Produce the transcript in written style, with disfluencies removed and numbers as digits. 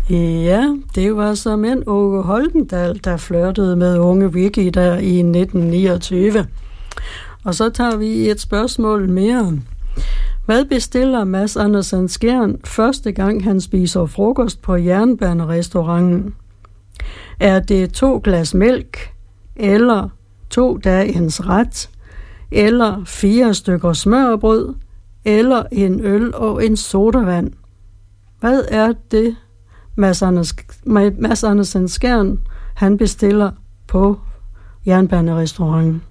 Ja, det var såmænd Åge Holmendal, der flirtede med unge Vicky der i 1929. Og så tager vi et spørgsmål mere. Hvad bestiller Mads Andersen Skjern første gang, han spiser frokost på jernbanerestauranten? Er det 2 glas mælk, eller 2 dagens ret, eller 4 stykker smørbrød, eller en øl og en sodavand? Hvad er det, Mads Andersen Skjern, han bestiller på jernbanerestauranten?